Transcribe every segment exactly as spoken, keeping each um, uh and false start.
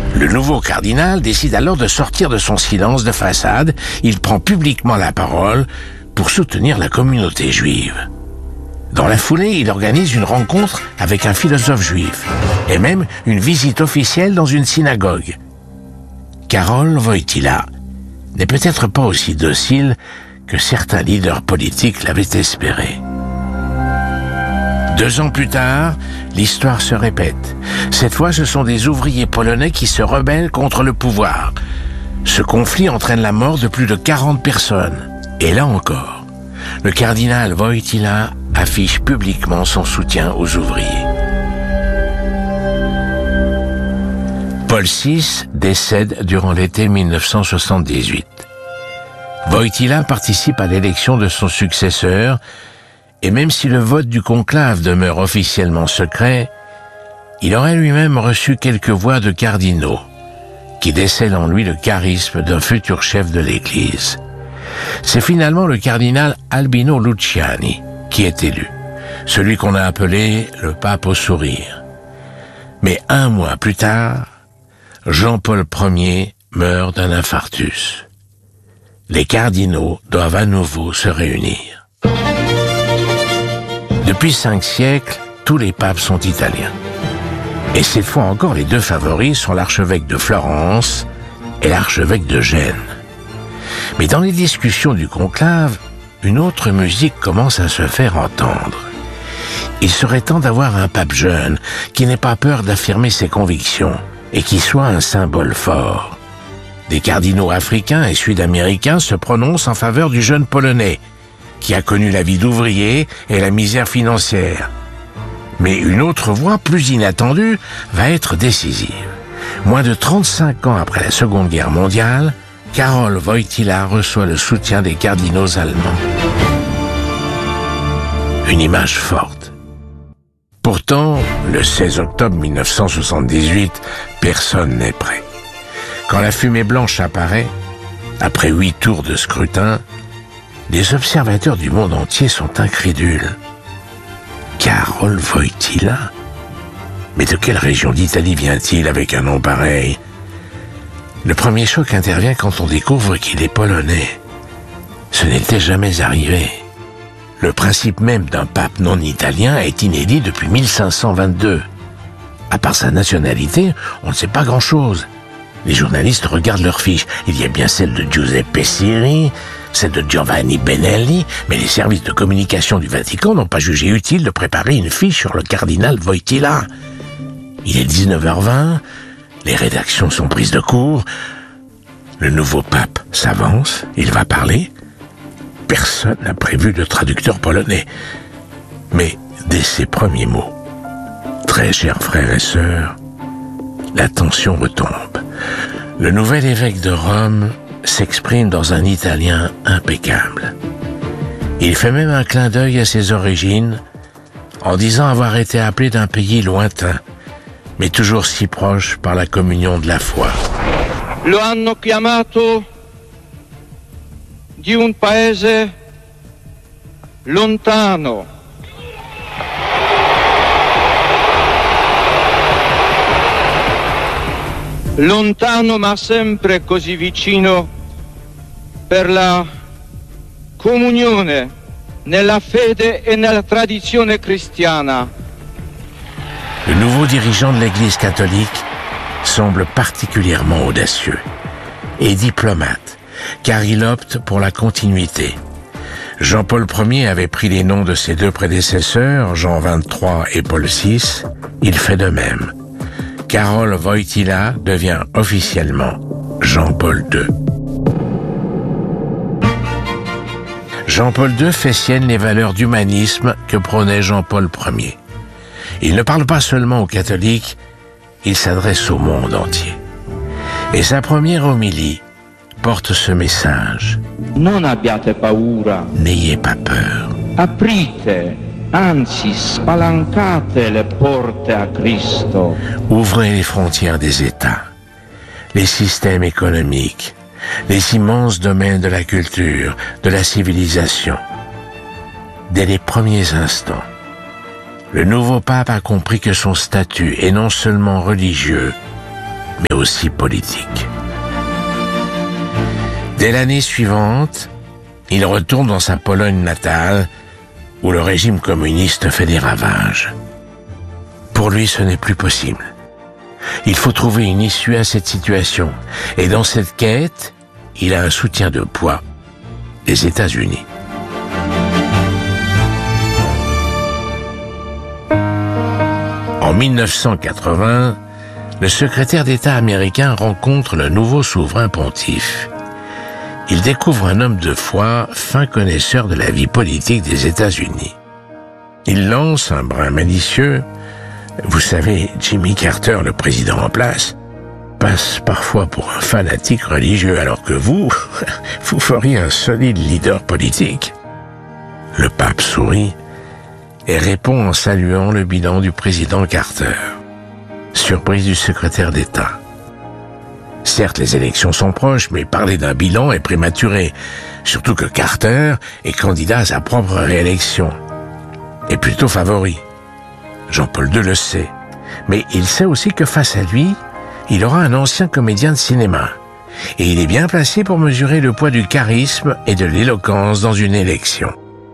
Le nouveau cardinal décide alors de sortir de son silence de façade. Il prend publiquement la parole pour soutenir la communauté juive. Dans la foulée, il organise une rencontre avec un philosophe juif et même une visite officielle dans une synagogue. Karol Wojtyła n'est peut-être pas aussi docile que certains leaders politiques l'avaient espéré. Deux ans plus tard, l'histoire se répète. Cette fois, ce sont des ouvriers polonais qui se rebellent contre le pouvoir. Ce conflit entraîne la mort de plus de quarante personnes. Et là encore, le cardinal Wojtyła affiche publiquement son soutien aux ouvriers. Paul six décède durant l'été mille neuf cent soixante-dix-huit. Wojtyła participe à l'élection de son successeur, et même si le vote du conclave demeure officiellement secret, il aurait lui-même reçu quelques voix de cardinaux, qui décèlent en lui le charisme d'un futur chef de l'Église. C'est finalement le cardinal Albino Luciani qui est élu, celui qu'on a appelé le pape au sourire. Mais un mois plus tard, Jean-Paul Ier meurt d'un infarctus. Les cardinaux doivent à nouveau se réunir. Depuis cinq siècles, tous les papes sont italiens. Et cette fois encore, les deux favoris sont l'archevêque de Florence et l'archevêque de Gênes. Mais dans les discussions du conclave, une autre musique commence à se faire entendre. Il serait temps d'avoir un pape jeune, qui n'ait pas peur d'affirmer ses convictions, et qui soit un symbole fort. Des cardinaux africains et sud-américains se prononcent en faveur du jeune Polonais, qui a connu la vie d'ouvrier et la misère financière. Mais une autre voix, plus inattendue, va être décisive. Moins de trente-cinq ans après la Seconde Guerre mondiale, Karol Wojtyła reçoit le soutien des cardinaux allemands. Une image forte. Pourtant, le seize octobre mille neuf cent soixante-dix-huit, personne n'est prêt. Quand la fumée blanche apparaît, après huit tours de scrutin, les observateurs du monde entier sont incrédules. Karol Wojtyła? Mais de quelle région d'Italie vient-il avec un nom pareil? Le premier choc intervient quand on découvre qu'il est polonais. Ce n'était jamais arrivé. Le principe même d'un pape non italien est inédit depuis mille cinq cent vingt-deux. À part sa nationalité, on ne sait pas grand-chose. Les journalistes regardent leurs fiches. Il y a bien celle de Giuseppe Siri, celle de Giovanni Benelli, mais les services de communication du Vatican n'ont pas jugé utile de préparer une fiche sur le cardinal Wojtyła. Il est dix-neuf heures vingt, les rédactions sont prises de court, le nouveau pape s'avance, il va parler. Personne n'a prévu de traducteur polonais. Mais dès ses premiers mots, très chers frères et sœurs, la tension retombe. Le nouvel évêque de Rome s'exprime dans un italien impeccable. Il fait même un clin d'œil à ses origines, en disant avoir été appelé d'un pays lointain, mais toujours si proche par la communion de la foi. Lo hanno chiamato di un paese lontano. Lontano ma sempre così vicino per la comunione nella fede e nella tradizione cristiana. Le nouveau dirigeant de l'Église catholique semble particulièrement audacieux et diplomate, car il opte pour la continuité. Jean-Paul Ier avait pris les noms de ses deux prédécesseurs, Jean vingt-trois et Paul six. Il fait de même. Karol Wojtyła devient officiellement Jean-Paul deux. Jean-Paul deux fait sienne les valeurs d'humanisme que prônait Jean-Paul Ier. Il ne parle pas seulement aux catholiques, il s'adresse au monde entier. Et sa première homélie porte ce message. Non abbiate paura. N'ayez pas peur. Aprite, anzi spalancate le porte a Cristo. Ouvrez les frontières des États, les systèmes économiques, les immenses domaines de la culture, de la civilisation. Dès les premiers instants, le nouveau pape a compris que son statut est non seulement religieux, mais aussi politique. aussi politique. Dès l'année suivante, il retourne dans sa Pologne natale, où le régime communiste fait des ravages. Pour lui, ce n'est plus possible. Il faut trouver une issue à cette situation, et dans cette quête, il a un soutien de poids, les États-Unis. En mille neuf cent quatre-vingts, le secrétaire d'État américain rencontre le nouveau souverain pontife. Il découvre un homme de foi, fin connaisseur de la vie politique des États-Unis. Il lance un brin malicieux. Vous savez, Jimmy Carter, le président en place, passe parfois pour un fanatique religieux, alors que vous, vous feriez un solide leader politique. Le pape sourit et répond en saluant le bilan du président Carter. Surprise du secrétaire d'État. Certes, les élections sont proches, mais parler d'un bilan est prématuré, surtout que Carter est candidat à sa propre réélection. Et plutôt favori. Jean-Paul deux le sait, mais il sait aussi que face à lui, il aura un ancien comédien de cinéma. Et il est bien placé pour mesurer le poids du charisme et de l'éloquence dans une élection.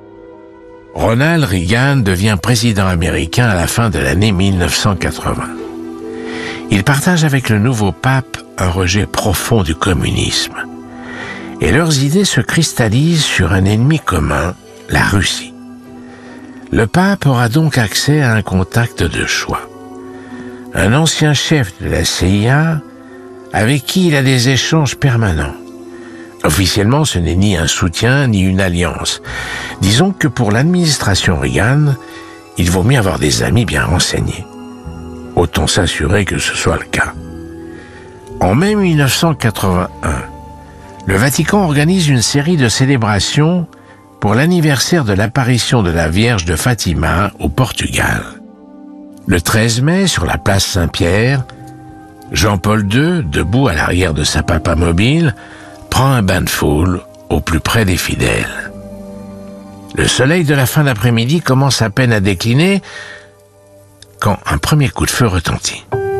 Ronald Reagan devient président américain à la fin de l'année mille neuf cent quatre-vingts. Il partage avec le nouveau pape un rejet profond du communisme. Et leurs idées se cristallisent sur un ennemi commun, la Russie. Le pape aura donc accès à un contact de choix. Un ancien chef de la C I A avec qui il a des échanges permanents. Officiellement, ce n'est ni un soutien ni une alliance. Disons que pour l'administration Reagan, il vaut mieux avoir des amis bien renseignés. Autant s'assurer que ce soit le cas. En mai mille neuf cent quatre-vingt-un, le Vatican organise une série de célébrations pour l'anniversaire de l'apparition de la Vierge de Fatima au Portugal. Le treize mai, sur la place Saint-Pierre, Jean-Paul deux, debout à l'arrière de sa papamobile, prend un bain de foule au plus près des fidèles. Le soleil de la fin d'après-midi commence à peine à décliner quand un premier coup de feu retentit.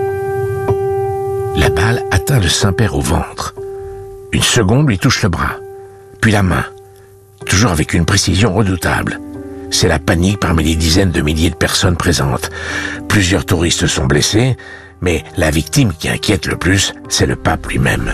La balle atteint le Saint-Père au ventre. Une seconde lui touche le bras, puis la main, toujours avec une précision redoutable. C'est la panique parmi les dizaines de milliers de personnes présentes. Plusieurs touristes sont blessés, mais la victime qui inquiète le plus, c'est le pape lui-même.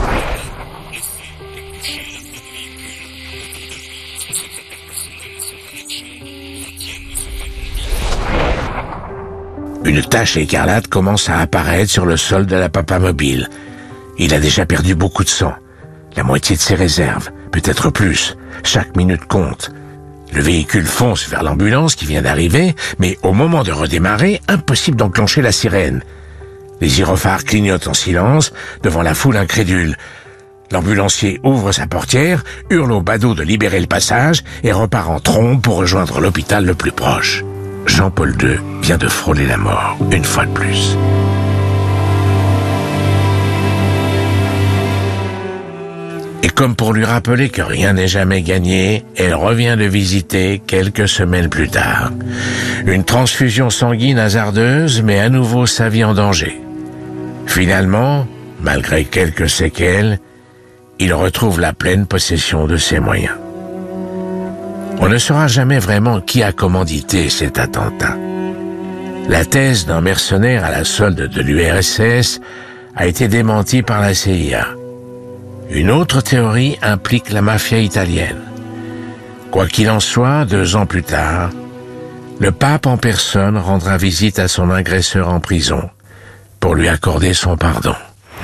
Une tache écarlate commence à apparaître sur le sol de la papamobile. Il a déjà perdu beaucoup de sang. La moitié de ses réserves, peut-être plus. Chaque minute compte. Le véhicule fonce vers l'ambulance qui vient d'arriver, mais au moment de redémarrer, impossible d'enclencher la sirène. Les gyrophares clignotent en silence devant la foule incrédule. L'ambulancier ouvre sa portière, hurle au badaud de libérer le passage et repart en trombe pour rejoindre l'hôpital le plus proche. Jean-Paul deux vient de frôler la mort, une fois de plus. Et comme pour lui rappeler que rien n'est jamais gagné, elle revient le visiter quelques semaines plus tard. Une transfusion sanguine hasardeuse met à nouveau sa vie en danger. Finalement, malgré quelques séquelles, il retrouve la pleine possession de ses moyens. On ne saura jamais vraiment qui a commandité cet attentat. La thèse d'un mercenaire à la solde de l'U R S S a été démentie par la C I A. Une autre théorie implique la mafia italienne. Quoi qu'il en soit, deux ans plus tard, le pape en personne rendra visite à son agresseur en prison pour lui accorder son pardon.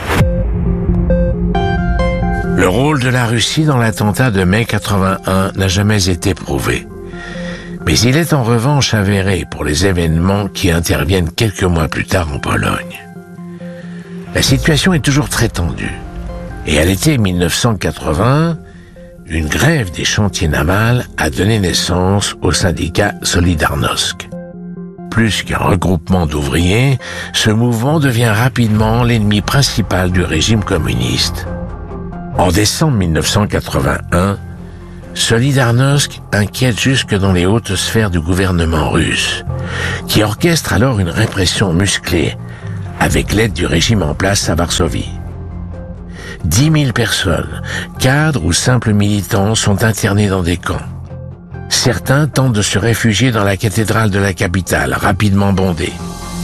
Le rôle de la Russie dans l'attentat de mai quatre-vingt-un n'a jamais été prouvé. Mais il est en revanche avéré pour les événements qui interviennent quelques mois plus tard en Pologne. La situation est toujours très tendue. Et à l'été mille neuf cent quatre-vingts, une grève des chantiers navals a donné naissance au syndicat Solidarnosc. Plus qu'un regroupement d'ouvriers, ce mouvement devient rapidement l'ennemi principal du régime communiste. En décembre mille neuf cent quatre-vingt-un, Solidarnosc inquiète jusque dans les hautes sphères du gouvernement russe, qui orchestre alors une répression musclée, avec l'aide du régime en place à Varsovie. Dix mille personnes, cadres ou simples militants, sont internés dans des camps. Certains tentent de se réfugier dans la cathédrale de la capitale, rapidement bondée.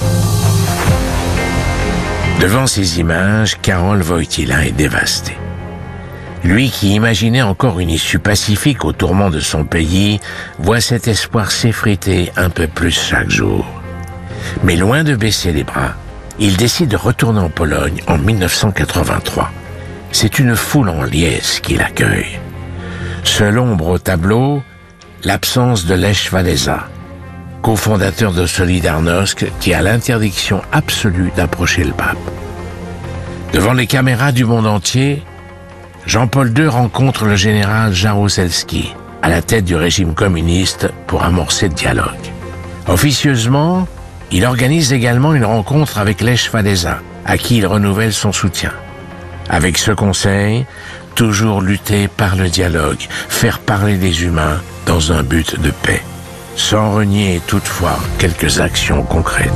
Devant ces images, Karol Wojtyła est dévasté. Lui qui imaginait encore une issue pacifique aux tourments de son pays, voit cet espoir s'effriter un peu plus chaque jour. Mais loin de baisser les bras, il décide de retourner en Pologne en mille neuf cent quatre-vingt-trois. C'est une foule en liesse qui l'accueille. Seule ombre au tableau, l'absence de Lech Walesa, cofondateur de Solidarnosc, qui a l'interdiction absolue d'approcher le pape. Devant les caméras du monde entier, Jean-Paul deux rencontre le général Jaruzelski, à la tête du régime communiste, pour amorcer le dialogue. Officieusement, il organise également une rencontre avec Lech Walesa, à qui il renouvelle son soutien. Avec ce conseil, toujours lutter par le dialogue, faire parler des humains dans un but de paix, sans renier toutefois quelques actions concrètes.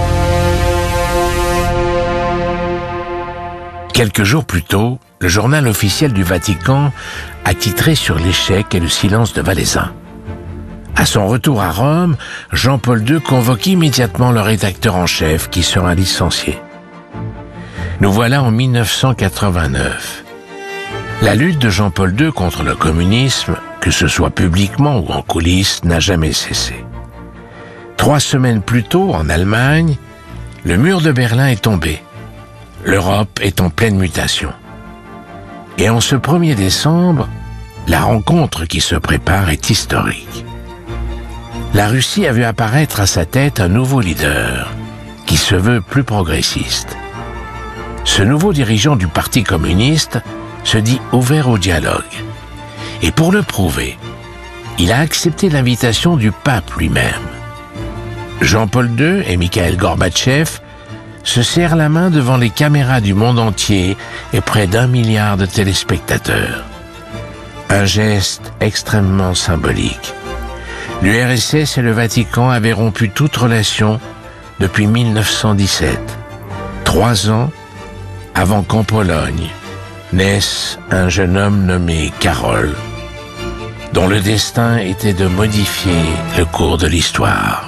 Quelques jours plus tôt, le journal officiel du Vatican a titré sur l'échec et le silence de Walesa. À son retour à Rome, Jean-Paul deux convoque immédiatement le rédacteur en chef qui sera licencié. Nous voilà en mille neuf cent quatre-vingt-neuf. La lutte de Jean-Paul deux contre le communisme, que ce soit publiquement ou en coulisses, n'a jamais cessé. Trois semaines plus tôt, en Allemagne, le mur de Berlin est tombé. L'Europe est en pleine mutation. Et en ce premier décembre, la rencontre qui se prépare est historique. La Russie a vu apparaître à sa tête un nouveau leader, qui se veut plus progressiste. Ce nouveau dirigeant du Parti communiste se dit ouvert au dialogue. Et pour le prouver, il a accepté l'invitation du pape lui-même. Jean-Paul deux et Mikhaïl Gorbatchev se serrent la main devant les caméras du monde entier et près d'un milliard de téléspectateurs. Un geste extrêmement symbolique. L'U R S S et le Vatican avaient rompu toute relation depuis mille neuf cent dix-sept, trois ans avant qu'en Pologne naisse un jeune homme nommé Karol, dont le destin était de modifier le cours de l'histoire.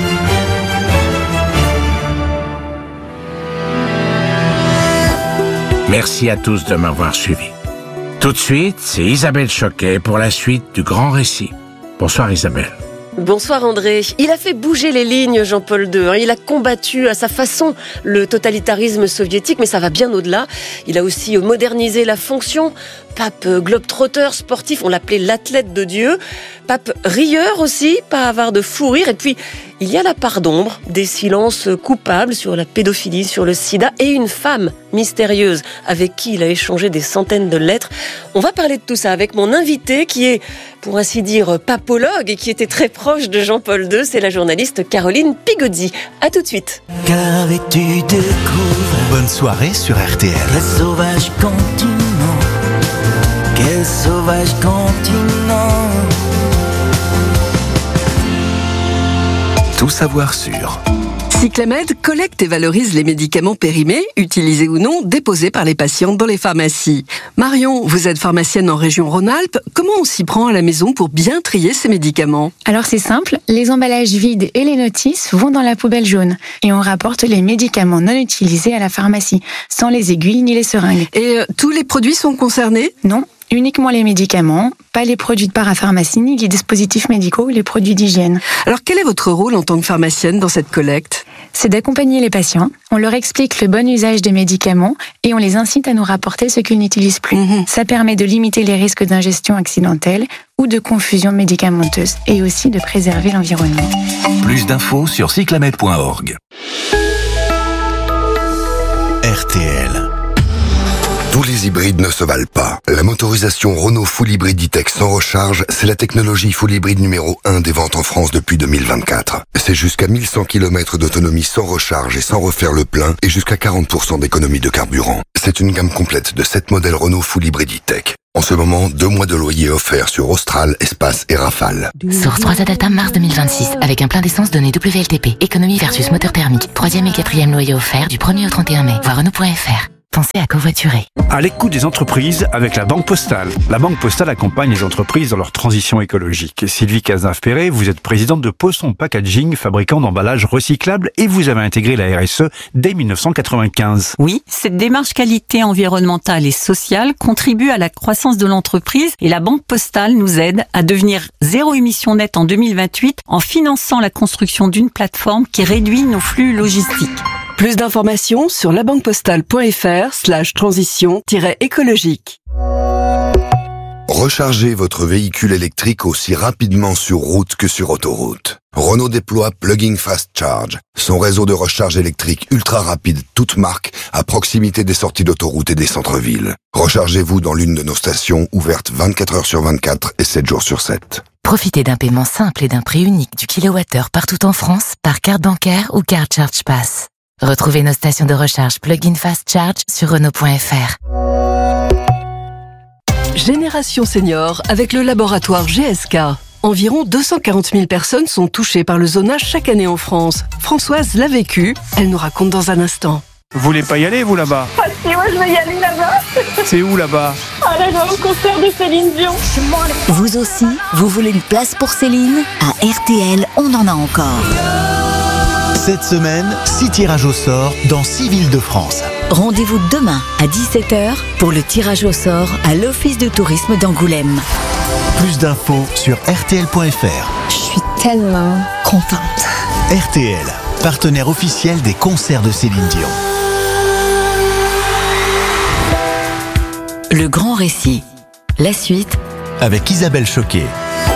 Merci à tous de m'avoir suivi. Tout de suite, c'est Isabelle Choquet pour la suite du grand récit. Bonsoir Isabelle. Bonsoir André. Il a fait bouger les lignes, Jean-Paul deux. Il a combattu à sa façon le totalitarisme soviétique, mais ça va bien au-delà. Il a aussi modernisé la fonction. Pape globe-trotteur sportif, on l'appelait l'athlète de Dieu. Pape rieur aussi, pas avare de fou rire. Et puis, il y a la part d'ombre, des silences coupables sur la pédophilie, sur le sida, et une femme mystérieuse avec qui il a échangé des centaines de lettres. On va parler de tout ça avec mon invité qui est, pour ainsi dire, papologue et qui était très proche de Jean-Paul deux. C'est la journaliste Caroline Pigozzi. À tout de suite. Qu'avais-tu découvert? Bonne soirée sur R T L. Quel sauvage continent, quel sauvage continent. Tout savoir sur Cyclamed collecte et valorise les médicaments périmés, utilisés ou non, déposés par les patients dans les pharmacies. Marion, vous êtes pharmacienne en région Rhône-Alpes. Comment on s'y prend à la maison pour bien trier ces médicaments? Alors c'est simple, les emballages vides et les notices vont dans la poubelle jaune. Et on rapporte les médicaments non utilisés à la pharmacie, sans les aiguilles ni les seringues. Et euh, tous les produits sont concernés? Non. Uniquement les médicaments, pas les produits de parapharmacie, ni les dispositifs médicaux ou les produits d'hygiène. Alors quel est votre rôle en tant que pharmacienne dans cette collecte? C'est d'accompagner les patients, on leur explique le bon usage des médicaments et on les incite à nous rapporter ce qu'ils n'utilisent plus. Mmh. Ça permet de limiter les risques d'ingestion accidentelle ou de confusion médicamenteuse et aussi de préserver l'environnement. Plus d'infos sur cyclamed point org. R T L. Tous les hybrides ne se valent pas. La motorisation Renault Full Hybrid E-Tech sans recharge, c'est la technologie Full Hybrid numéro un des ventes en France depuis deux mille vingt-quatre. C'est jusqu'à mille cent kilomètres d'autonomie sans recharge et sans refaire le plein et jusqu'à quarante pour cent d'économie de carburant. C'est une gamme complète de sept modèles Renault Full Hybrid E-Tech. En ce moment, deux mois de loyer offerts sur Austral, Espace et Rafale. Source trois Adalta mars deux mille vingt-six, avec un plein d'essence donné W L T P. Économie versus moteur thermique. Troisième et quatrième loyer offert du premier au trente et un mai. Voir Renault point F R. Pensez à covoiturer. À l'écoute des entreprises avec la Banque Postale. La Banque Postale accompagne les entreprises dans leur transition écologique. Sylvie Cazenave-Perret, vous êtes présidente de Poisson Packaging, fabricant d'emballages recyclables, et vous avez intégré la R S E dès mille neuf cent quatre-vingt-quinze. Oui, cette démarche qualité environnementale et sociale contribue à la croissance de l'entreprise et la Banque Postale nous aide à devenir zéro émission nette en deux mille vingt-huit en finançant la construction d'une plateforme qui réduit nos flux logistiques. Plus d'informations sur labanquepostale.fr slash transition écologique. Rechargez votre véhicule électrique aussi rapidement sur route que sur autoroute. Renault déploie Plug-in Fast Charge, son réseau de recharge électrique ultra rapide, toute marque, à proximité des sorties d'autoroute et des centres-villes. Rechargez-vous dans l'une de nos stations ouvertes vingt-quatre heures sur vingt-quatre et sept jours sur sept. Profitez d'un paiement simple et d'un prix unique du kilowattheure partout en France par carte bancaire ou carte Charge Pass. Retrouvez nos stations de recharge Plug-in Fast Charge sur Renault point F R. Génération Senior avec le laboratoire G S K. Environ deux cent quarante mille personnes sont touchées par le zonage chaque année en France. Françoise l'a vécu, elle nous raconte dans un instant. Vous voulez pas y aller, vous, là-bas? Ah si, moi je vais y aller là-bas. C'est où, là-bas? Ah là, là, au concert de Céline Dion. Vous aussi, vous voulez une place pour Céline? À R T L, on en a encore. Cette semaine, six tirages au sort dans six villes de France. Rendez-vous demain à dix-sept heures pour le tirage au sort à l'Office de tourisme d'Angoulême. Plus d'infos sur R T L point F R. Je suis tellement contente. R T L, partenaire officiel des concerts de Céline Dion. Le grand récit. La suite avec Isabelle Choquet.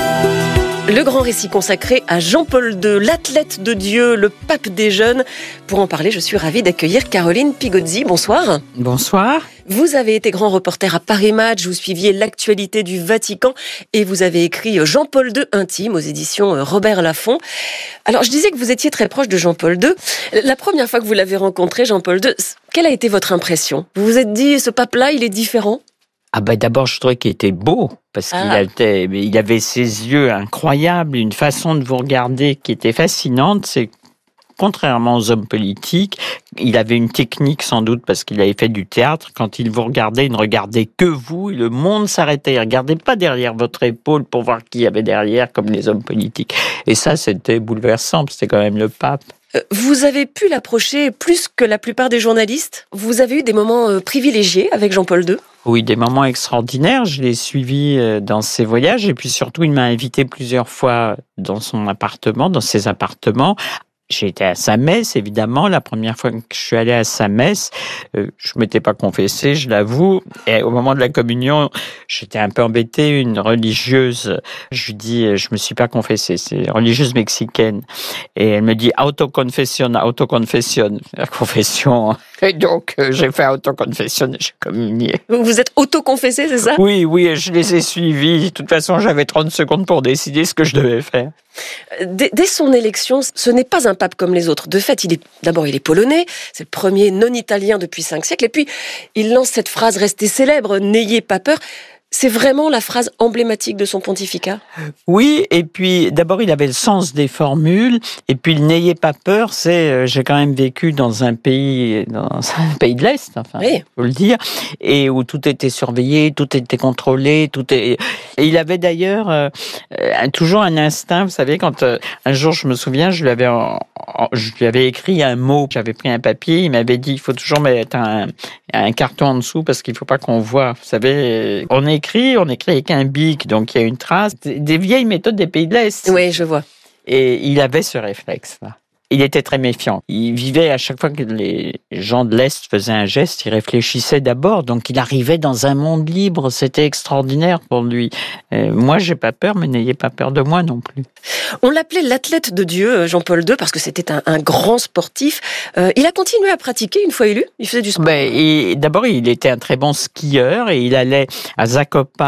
Le grand récit consacré à Jean-Paul deux, l'athlète de Dieu, le pape des jeunes. Pour en parler, je suis ravie d'accueillir Caroline Pigozzi. Bonsoir. Bonsoir. Vous avez été grand reporter à Paris Match, vous suiviez l'actualité du Vatican et vous avez écrit Jean-Paul deux intime aux éditions Robert Laffont. Alors, je disais que vous étiez très proche de Jean-Paul deux. La première fois que vous l'avez rencontré, Jean-Paul deux, quelle a été votre impression? Vous vous êtes dit, ce pape-là, il est différent? Ah ben d'abord, je trouvais qu'il était beau, parce qu'il ah. était, il avait ses yeux incroyables, une façon de vous regarder qui était fascinante. C'est contrairement aux hommes politiques, il avait une technique sans doute parce qu'il avait fait du théâtre. Quand il vous regardait, il ne regardait que vous et le monde s'arrêtait. Il ne regardait pas derrière votre épaule pour voir qui il y avait derrière, comme les hommes politiques. Et ça, c'était bouleversant, c'était quand même le pape. Vous avez pu l'approcher plus que la plupart des journalistes? Vous avez eu des moments privilégiés avec Jean-Paul deux? Oui, des moments extraordinaires. Je l'ai suivi dans ses voyages et puis surtout, il m'a invité plusieurs fois dans son appartement, dans ses appartements. J'ai été à sa messe, évidemment. La première fois que je suis allé à sa messe, euh, je m'étais pas confessé, je l'avoue. Et au moment de la communion, j'étais un peu embêté. Une religieuse, je lui dis, je me suis pas confessé. C'est une religieuse mexicaine. Et elle me dit, autoconfession, autoconfession. La confession. Et donc, euh, j'ai fait autoconfession et j'ai communié. Vous êtes autoconfessé, c'est ça? Oui, oui, je les ai suivis. De toute façon, j'avais trente secondes pour décider ce que je devais faire. Dès, dès son élection, ce n'est pas un pape comme les autres. De fait, il est, d'abord, il est polonais. C'est le premier non-italien depuis cinq siècles. Et puis, il lance cette phrase restée célèbre, « N'ayez pas peur ». C'est vraiment la phrase emblématique de son pontificat? Oui, et puis d'abord il avait le sens des formules, et puis le n'ayez pas peur, c'est euh, j'ai quand même vécu dans un pays, dans un pays de l'Est, enfin, oui. faut le dire, et où tout était surveillé, tout était contrôlé, tout est. Et il avait d'ailleurs euh, toujours un instinct, vous savez, quand euh, un jour je me souviens, je lui avais, en, en, je lui avais écrit un mot, j'avais pris un papier, il m'avait dit il faut toujours mettre un, un carton en dessous parce qu'il faut pas qu'on voit, vous savez, on est écrit, on écrit avec un bic, donc il y a une trace. Des vieilles méthodes des pays de l'Est. Oui, je vois. Et il avait ce réflexe-là. Il était très méfiant. Il vivait à chaque fois que les gens de l'Est faisaient un geste, il réfléchissait d'abord. Donc il arrivait dans un monde libre. C'était extraordinaire pour lui. Euh, moi, j'ai pas peur, mais n'ayez pas peur de moi non plus. On l'appelait l'athlète de Dieu, Jean-Paul deux, parce que c'était un, un grand sportif. Euh, il a continué à pratiquer une fois élu? Il faisait du sport? Ben, et, d'abord, il était un très bon skieur et il allait à Zakopane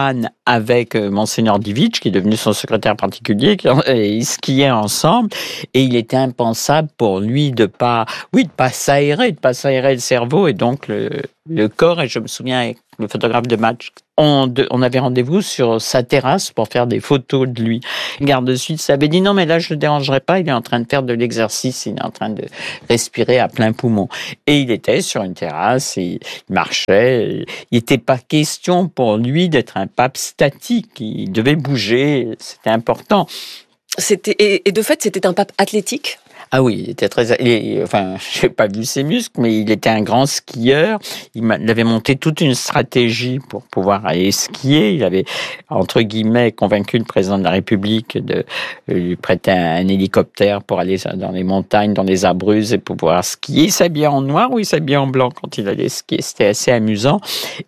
avec Monseigneur Divic, qui est devenu son secrétaire particulier, et ils skiaient ensemble, et il était impensable pour lui de pas, oui, de pas s'aérer, de pas s'aérer le cerveau, et donc le, le corps, et je me souviens avec le photographe de match, on, de, on avait rendez-vous sur sa terrasse pour faire des photos de lui. Le garde de suite s'avait dit non, mais là, je le dérangerai pas, il est en train de faire de l'exercice, il est en train de respirer à plein poumon. Et il était sur une terrasse, et il marchait, il n'était pas question pour lui d'être un pape statique, il devait bouger, c'était important. C'était, et, et de fait, c'était un pape athlétique? Ah oui, il était très, il, enfin, j'ai pas vu ses muscles, mais il était un grand skieur. Il, il avait monté toute une stratégie pour pouvoir aller skier. Il avait, entre guillemets, convaincu le président de la République de lui prêter un, un hélicoptère pour aller dans les montagnes, dans les Abruzzes et pouvoir skier. Il s'habillait en noir ou il s'habillait en blanc quand il allait skier. C'était assez amusant.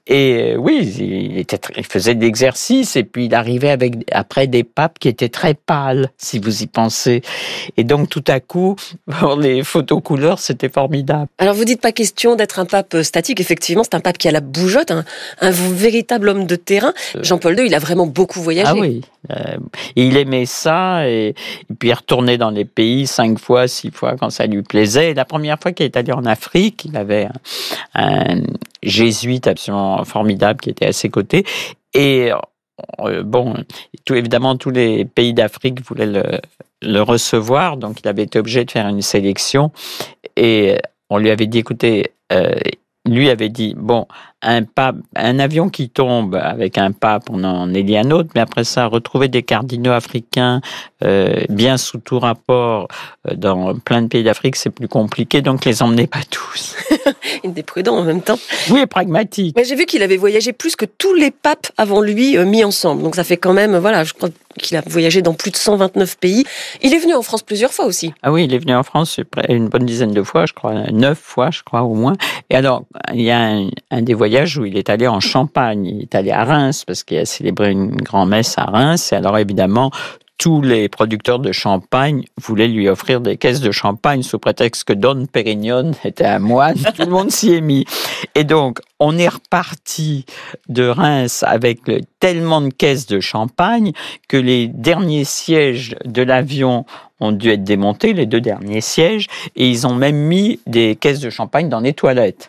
Et oui, il était, il faisait de l'exercice et puis il arrivait avec, après des papes qui étaient très pâles, si vous y pensez. Et donc, tout à coup, pour les photos couleurs, c'était formidable. Alors, vous dites pas question d'être un pape statique. Effectivement, c'est un pape qui a la bougeotte, un, un véritable homme de terrain. Jean-Paul deux, il a vraiment beaucoup voyagé. Ah oui. Euh, il aimait ça et, et puis il retournait dans les pays cinq fois, six fois quand ça lui plaisait. Et la première fois qu'il est allé en Afrique, il avait un, un jésuite absolument formidable qui était à ses côtés. Et euh, bon, tout, évidemment, tous les pays d'Afrique voulaient le le recevoir, donc il avait été obligé de faire une sélection et on lui avait dit, écoutez, euh, lui avait dit, bon, un pape, un avion qui tombe avec un pape, on en élit un autre, mais après ça, retrouver des cardinaux africains euh, bien sous tout rapport euh, dans plein de pays d'Afrique, c'est plus compliqué, donc les emmenez pas tous. Il était prudent en même temps. Oui, pragmatique. Mais j'ai vu qu'il avait voyagé plus que tous les papes avant lui euh, mis ensemble, donc ça fait quand même, voilà, je crois qu'il a voyagé dans plus de cent vingt-neuf pays. Il est venu en France plusieurs fois aussi. Ah oui, il est venu en France une bonne dizaine de fois, je crois, neuf fois, je crois, au moins. Et alors, il y a un, un des voyages où il est allé en Champagne, il est allé à Reims, parce qu'il a célébré une grand-messe à Reims, et alors évidemment, tous les producteurs de champagne voulaient lui offrir des caisses de champagne sous prétexte que Don Pérignon était un moine. Tout le monde s'y est mis. Et donc, on est reparti de Reims avec le, tellement de caisses de champagne que les derniers sièges de l'avion ont dû être démontés, les deux derniers sièges, et ils ont même mis des caisses de champagne dans les toilettes.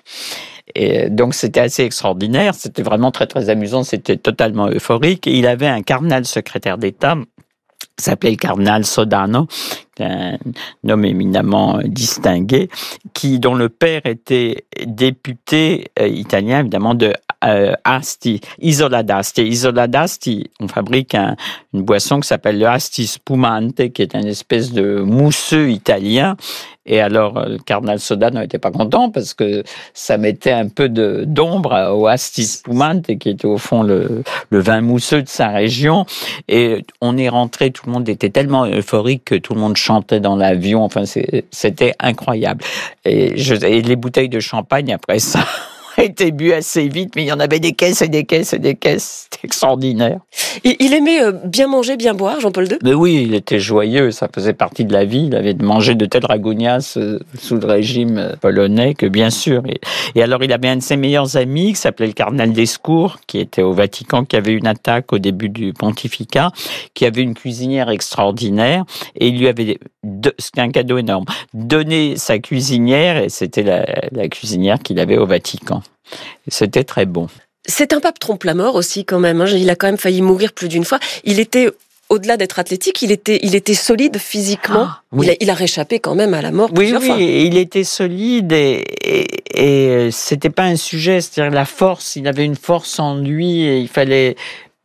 Et donc, c'était assez extraordinaire. C'était vraiment très, très amusant. C'était totalement euphorique. Et il avait un cardinal secrétaire d'État, s'appelait le cardinal Sodano, un homme éminemment distingué, qui, dont le père était député euh, italien, évidemment, de euh, Asti, Isola d'Asti. Isola d'Asti, on fabrique un, une boisson qui s'appelle le Asti Spumante, qui est une espèce de mousseux italien. Et alors, le cardinal Sodano n'était pas content parce que ça mettait un peu de, d'ombre au Asti Spumante, qui était au fond le, le vin mousseux de sa région. Et on est rentré, tout le monde était tellement euphorique que tout le monde chantait dans l'avion. Enfin, c'est, c'était incroyable. Et, je, et les bouteilles de champagne, après ça, ont été bues assez vite, mais il y en avait des caisses et des caisses et des caisses. C'était extraordinaire. Il, il aimait bien manger, bien boire, Jean-Paul deux? Mais oui, il était joyeux, ça faisait partie de la vie. Il avait mangé de tels ragounias sous le régime polonais que bien sûr. Et, et alors, il avait un de ses meilleurs amis qui s'appelait le cardinal Lescour, qui était au Vatican, qui avait une attaque au début du pontificat, qui avait une cuisinière extraordinaire, et il lui avait, c'était un cadeau énorme, donné sa cuisinière, et c'était la, la cuisinière qu'il avait au Vatican. Et c'était très bon. C'est un pape trompe-la-mort aussi quand même. Hein. Il a quand même failli mourir plus d'une fois. Il était, au-delà d'être athlétique, il était, il était solide physiquement. Ah, oui. il, a, il a réchappé quand même à la mort oui, plusieurs oui, fois. Oui, il était solide et, et, et c'était pas un sujet. C'est-à-dire la force, il avait une force en lui et il fallait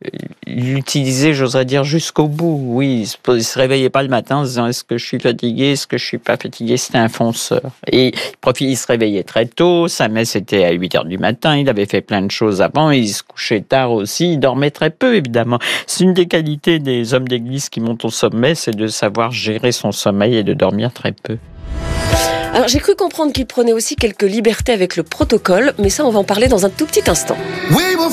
l'utiliser, j'oserais dire, jusqu'au bout. Oui, il se réveillait pas le matin en se disant est-ce que je suis fatigué, est-ce que je suis pas fatigué, c'était un fonceur. Et il se réveillait très tôt, sa messe était à huit heures du matin, il avait fait plein de choses avant, il se couchait tard aussi, il dormait très peu, évidemment. C'est une des qualités des hommes d'église qui montent au sommet, c'est de savoir gérer son sommeil et de dormir très peu. Alors, j'ai cru comprendre qu'il prenait aussi quelques libertés avec le protocole, mais ça, on va en parler dans un tout petit instant. Oui, bon